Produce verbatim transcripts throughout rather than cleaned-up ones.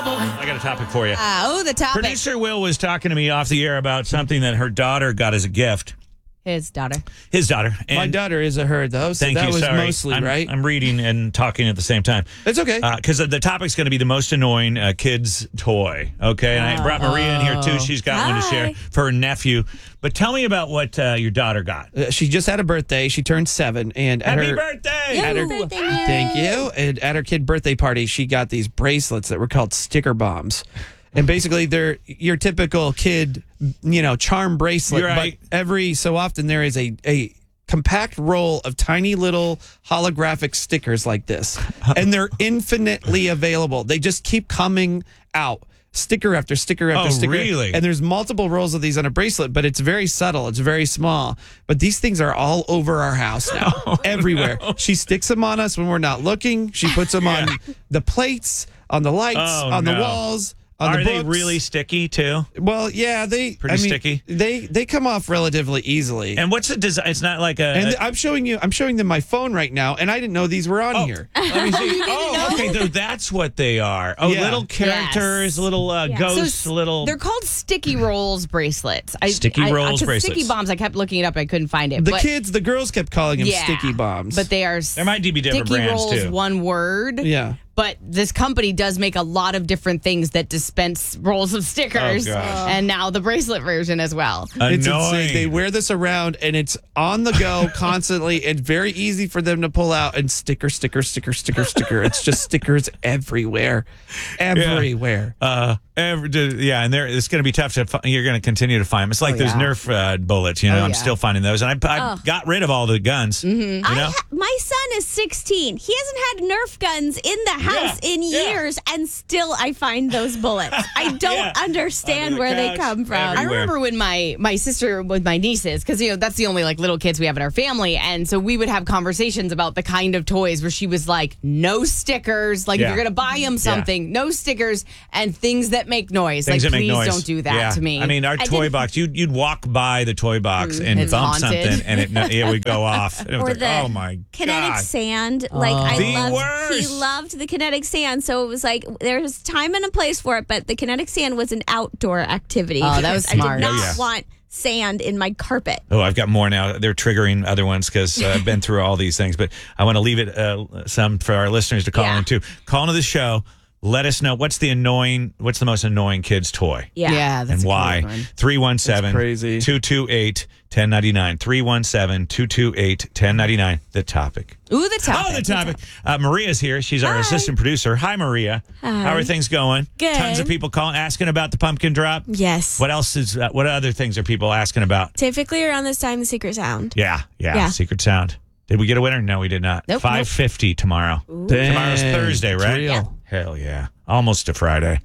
trouble. I got a topic for you. Uh, oh, the topic. Producer Will was talking to me off the air about something that her daughter got as a gift. His daughter. His daughter. And My daughter is a her, though, so thank that you. was Sorry. mostly, I'm, right? I'm reading and talking at the same time. It's okay. Because uh, the topic's going to be the most annoying uh, kid's toy. Okay. And I brought Maria in here, too. She's got one to share Hi. for her nephew. But tell me about what uh, your daughter got. Uh, she just had a birthday. She turned seven. and at Happy her, birthday! At her, birthday, thank you. And at her kid birthday party, she got these bracelets that were called sticker bombs. And basically, they're your typical kid, you know, charm bracelet. You're right. But every so often, there is a, a compact roll of tiny little holographic stickers like this. And they're infinitely available. They just keep coming out. Sticker after sticker after Oh, sticker. really? And there's multiple rolls of these on a bracelet, but it's very subtle. It's very small. But these things are all over our house now, Oh, everywhere. She sticks them on us when we're not looking. She puts them on the plates, on the lights, Oh, on the no. walls. On Are the they books. really sticky, too? Well, yeah, they Pretty I mean, sticky? They they come off relatively easily. And what's the design? It's not like a... And a- I'm showing you. I'm showing them my phone right now, and I didn't know these were on Oh, here. let me see. Oh, okay. th- That's what they are. Oh, Yeah. little characters, Yes. little uh, Yeah. ghosts, So little. They're called sticky rolls bracelets. I, Sticky I, rolls 'cause bracelets. Sticky bombs. I kept looking it up. I couldn't find it. The but, kids, the girls, kept calling them yeah, sticky bombs. But they are There might be different sticky brands, rolls, too. one word. yeah. But this company does make a lot of different things that dispense rolls of stickers. Oh, gosh. And now the bracelet version as well. It's Annoying. insane. They wear this around, and it's on the go constantly, and very easy for them to pull out and sticker, sticker, sticker, sticker, sticker. It's just stickers everywhere, everywhere. Uh, every, d- yeah, and there it's going to be tough to. Fi- you're going to continue to find them. It's like Oh, those yeah. Nerf uh, bullets. You know, Oh, I'm yeah. still finding those, and I, I got rid of all the guns. Mm-hmm. You I know, ha- my son is sixteen. He hasn't had Nerf guns in the house Yeah, in yeah. years, and still I find those bullets. I don't Yeah. understand Under the where they couch, come from. everywhere. I remember when my my sister with my nieces, because you know that's the only like little kids we have in our family, and so we would have conversations about the kind of toys where she was like, no stickers, like Yeah. if you're gonna buy them something, no stickers, and things that make noise. things like that please make noise. don't do that Yeah. to me. I mean, our I toy didn't- box. You'd you'd walk by the toy box and It's bump haunted. something, and it it would go off. And it was Or like, the oh my kinetic god. sand. Like I The loved worst. he loved the kinetic sand. So it was like there was time and a place for it, but the kinetic sand was an outdoor activity. Oh, that was because smart. I did Oh, not yeah. want sand in my carpet. Oh, I've got more now. They're triggering other ones because uh, I've been through all these things. But I want to leave it uh, some for our listeners to call Yeah. in too. Call into the show. Let us know what's the annoying, what's the most annoying kid's toy, Yeah. yeah, that's and a why. great one. three one seven, That's crazy. two two eight, one zero nine nine. three one seven, two two eight, one zero nine nine. The topic. Ooh, the topic. Oh, the topic. Uh, Maria's here. She's our Hi. assistant producer. Hi, Maria. How are things going? Good. Tons of people calling, asking about the pumpkin drop. Yes. What else is? Uh, what other things are people asking about? Typically around this time, the secret sound. Yeah, yeah. Yeah. Secret sound. Did we get a winner? No, we did not. Nope, Five fifty tomorrow. Tomorrow's Dang, Thursday, it's right? real. Hell yeah. Almost to Friday.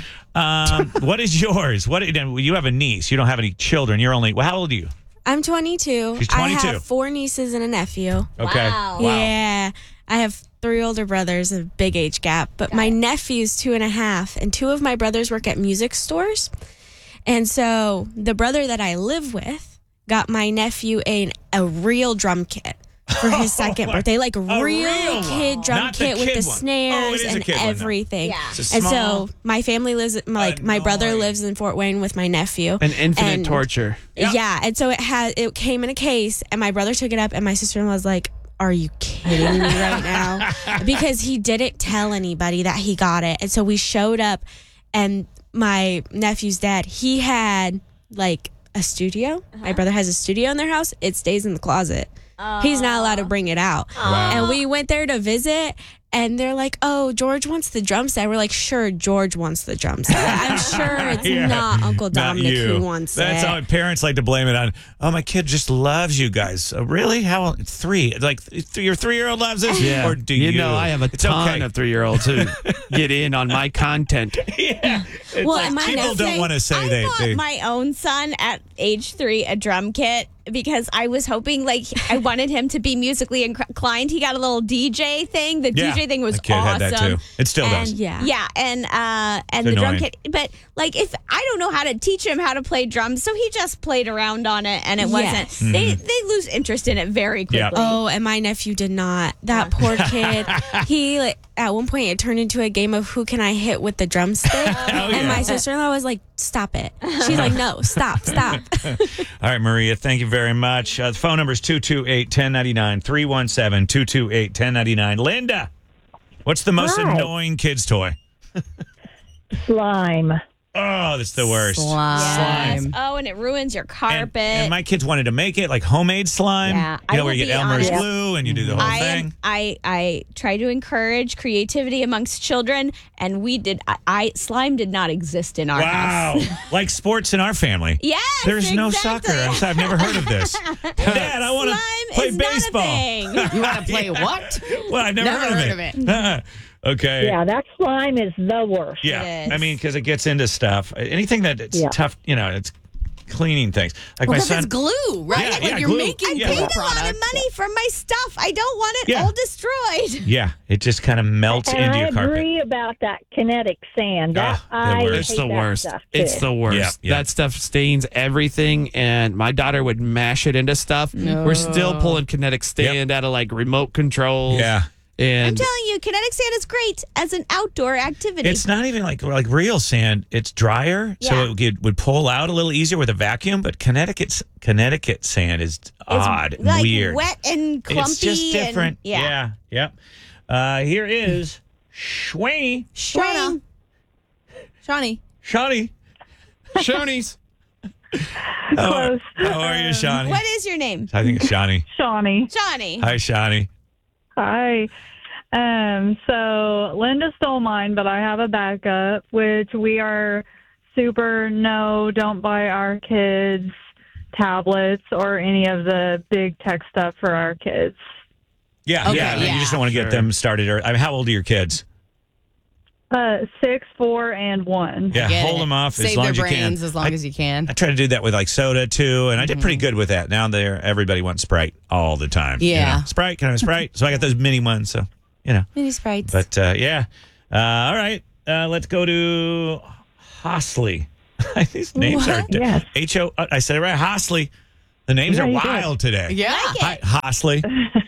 Um, what is yours? What you have a niece? You don't have any children. You're only. Well, how old are you? I'm twenty-two. She's I twenty-two. have four nieces and a nephew. Okay. Wow. Yeah. I have three older brothers, a big age gap. But my nephew's two and a half, and two of my brothers work at music stores. And so the brother that I live with got my nephew a, a real drum kit for his second my- birthday. Like a a real, real kid one. drum Not the kit with kid the one. Oh, it snares is a and kid one, though. Yeah. everything. It's a And small- so my family lives, like my brother Annoying. lives in Fort Wayne with my nephew. An infinite And- torture. Yeah. Yeah, and so it had it came in a case, and my brother took it up, and my sister was like, "Are you kidding me right now?" Because he didn't tell anybody that he got it, and so we showed up, and my nephew's dad, he had like a studio. My brother has a studio in their house. It stays in the closet. He's not allowed to bring it out. And we went there to visit, and they're like, "Oh, George wants the drum set." We're like, "Sure, George wants the drum set. I'm sure it's Yeah. not Uncle Not Dominic you. who wants That's it." how parents like to blame it on. Oh, my kid just loves you guys. Uh, really? How three? Like th- your three-year-old loves this? Yeah. Or do you? you know, I have a It's ton okay. of three-year-olds who get in on my content. Yeah. It's Well, like and my people nephew- don't want to say I they. thought they my own son at age three a drum kit because I was hoping, like, I wanted him to be musically inclined. He got a little D J thing. The Yeah, D J thing was my kid awesome. had that too. It still and, does. Yeah. Yeah, and uh, and It's the drum annoying. kit. But like, if I don't know how to teach him how to play drums, so he just played around on it, and it wasn't. Yes. They Mm-hmm. they lose interest in it very quickly. Yeah. Oh, and my nephew did not. That poor kid. He like, at one point it turned into a game of who can I hit with the drumstick. yeah. And my sister-in-law was like, "Stop it." She's like, "No, stop, stop." All right, Maria, thank you very much. Uh, the phone number is two two eight, one zero nine nine, three one seven, two two eight, one zero nine nine. Linda, what's the most Hi. annoying kid's toy? Slime. Oh, that's the worst. Slime. Yes. Oh, and it ruins your And, carpet. and my kids wanted to make it like homemade slime. Yeah, you know, I where you will get be Elmer's honest. glue and you do the whole I thing. am, I I try to encourage creativity amongst children, and we did. I, I slime did not exist in our Wow. house. Like sports in our family. Yes, There's no exactly. soccer. I'm sorry, I've never heard of this. Dad, I want to Slime play is baseball. not a thing. You want to play what? Well, I've never, Never heard, heard of it. of Uh-uh. Okay. Yeah, that slime is the worst. Yeah. It I is. mean, because it gets into stuff. Anything that it's Yeah. tough, you know, it's cleaning things. Like my Because son. it's glue, right? Yeah, like yeah, you're glue. making Yeah. glue Paid a lot product. of money for my stuff. I don't want it Yeah. all destroyed. Yeah, it just kind of melts And into I your carpet. agree about that kinetic sand. That, Ah, the I worst. It's hate the that worst. stuff, It's too. the worst. Yeah, yeah. That stuff stains everything, and my daughter would mash it into stuff. We're still pulling kinetic stand out of like remote controls. Yeah. I'm And telling you, kinetic sand is great as an outdoor activity. It's not even like like real sand. It's drier, so Yeah. it would, it would pull out a little easier with a vacuum. But Connecticut's Connecticut sand is It's odd, and like weird. wet and clumpy. It's just and- different. yeah. yeah. Yep. Uh, here is Shway. Shauna. Shawnee. Shawnee. Shoney's. How are, Close. how are you, Shawnee? What is your name? I think it's Shawnee. Shawnee. Johnny. Hi, Shawnee. Hi. Um, so Linda stole mine, but I have a backup, which we are super no, don't buy our kids tablets or any of the big tech stuff for our kids. Yeah, Okay, yeah. I mean, yeah. You just don't want to get Sure. them started. Or, I mean, how old are your kids? Uh, six, four, and one. Yeah, Get hold it. them off Save as long their as you can. brains as long I, as you can. I try to do that with like soda too, and I did pretty good with that. Now there, everybody wants Sprite all the time. you Yeah. know. Sprite, can I have Sprite? So I got those mini ones. So you know, Mini sprites. but uh, yeah. Uh, all right, uh, let's go to Hosley. These names are Yes. H O. I said it right, Hosley. The names Yeah, are you did. wild today. yeah. Hi, Hosley.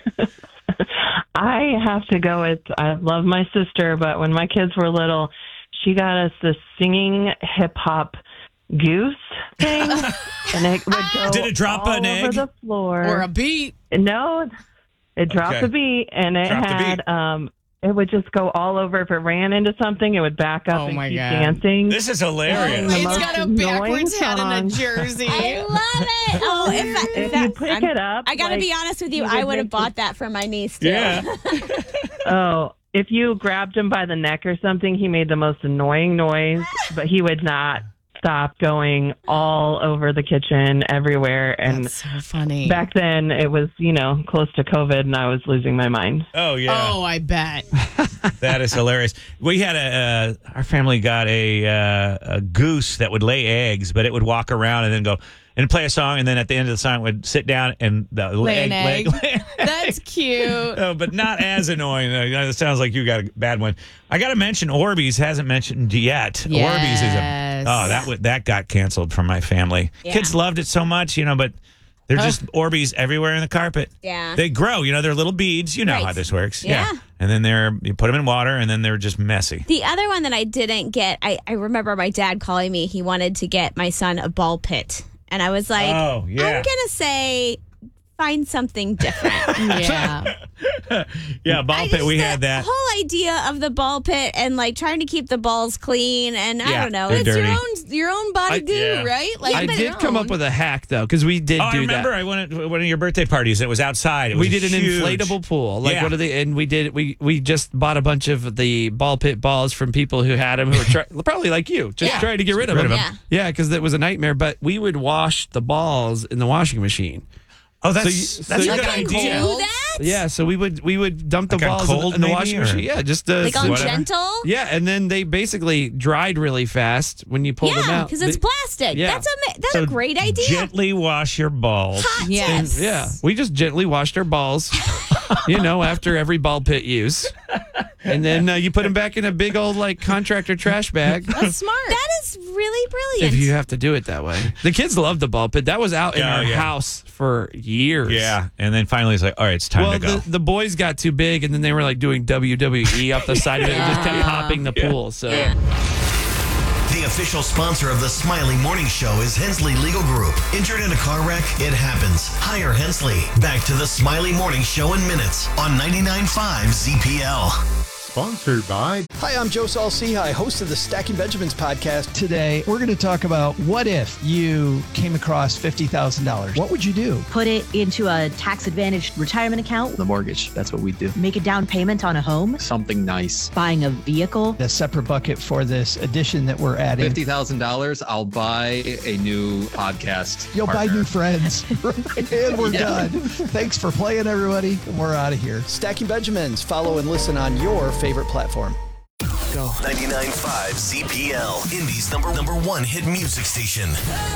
I have to go with, I love my sister, but when my kids were little, she got us this singing hip hop goose thing, and it would go Did it drop all an over egg? the floor. Or a beat. No, it dropped Okay. a beat, and it Dropped a had beat. um, it would just go all over. If it ran into something, it would back up Oh and my keep God. dancing. This is hilarious. the It's most got a annoying backwards head and a song. jersey. I love it. Oh, if, I, If you that's- pick I'm- it up, I gotta like, be honest with you. you I would would have make bought that for my niece too. Yeah. Oh, if you grabbed him by the neck or something, he made the most annoying noise, but he would not stop going all over the kitchen, everywhere. And That's so funny. back then, it was, you know, close to COVID, and I was losing my mind. Oh yeah. Oh, I bet. That is hilarious. We had a uh, our family got a uh, a goose that would lay eggs, but it would walk around and then go and play a song, and then at the end of the song it would sit down and the Lay egg, an egg. leg- That's cute. Oh, but not as annoying. Uh, It sounds like you got a bad one. I got to mention Orbeez hasn't mentioned yet. Orbeez is a Yes. oh that w- that got canceled from my family. Yeah. Kids loved it so much, you know, but they're just Orbeez everywhere in the carpet. Yeah. They grow, you know, they're little beads. You know Right. how this works. Yeah. And then they're you put them in water, and then they're just messy. The other one that I didn't get, I, I remember my dad calling me. He wanted to get my son a ball pit. And I was like, Oh, yeah. I'm going to say, find something different. Yeah. Yeah, ball I pit. just- We the had that. whole idea of the ball pit and like trying to keep the balls clean. And I Yeah, don't know. they're It's your dirty. own your own body I- goo, yeah. right? Like I but did your come own. up with a hack though, because we did Oh, I do remember. that. I went at one of your birthday parties. It was outside. It was We did an huge. inflatable pool. Like Yeah. what are they? And we did. We we just bought a bunch of the ball pit balls from people who had them, who were try, probably like you, just Yeah. trying to get rid of Rid them. of them. Yeah, because it was a nightmare. But we would wash the balls in the washing machine. Oh, that's So you- that's so a you good got idea. Do that? Yeah, so we would we would dump the Like on balls in the- cold in the maybe, washing or- machine. Yeah, just uh, Like on Whatever. gentle? yeah, and then they basically dried really fast when you pulled them Yeah, out. because it's They- plastic. yeah. That's a that's So a great idea. Gently wash your balls. Yes. Yeah, we just gently washed our balls, you know, after every ball pit use, and then uh, you put them back in a big old like contractor trash bag. That's smart. That is really brilliant. If you have to do it that way, the kids love the ball pit. That was out in Oh, our yeah. house for years. Yeah, and then finally it's like, all right, it's time Well, to go. the, the boys got too big, and then they were like doing W W E up the side of it, and just kept popping the pool. So. The official sponsor of the Smiley Morning Show is Hensley Legal Group. Injured in a car wreck? It happens. Hire Hensley. Back to the Smiley Morning Show in minutes on ninety-nine point five Z P L. Sponsored by. Hi, I'm Joe Saul-Sehy, host of the Stacking Benjamins podcast. Today, we're going to talk about what if you came across fifty thousand dollars? What would you do? Put it into a tax-advantaged retirement account. The mortgage. That's what we do. Make a down payment on a home. Something nice. Buying a vehicle. A separate bucket for this addition that we're adding. fifty thousand dollars, I'll buy a new podcast. You'll partner. buy new friends. And we're Yeah. done. Thanks for playing, everybody. We're out of here. Stacking Benjamins. Follow and listen on your favorite platform. ninety-nine point five Z P L. Indy's number number one hit music station.